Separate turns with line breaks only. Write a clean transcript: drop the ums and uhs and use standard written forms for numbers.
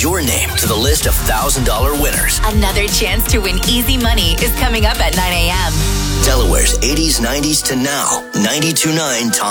your name to the list of $1,000 winners.
Another chance to win easy money is coming up at 9 a.m.
Delaware's 80s, 90s to now. 92.9 Tom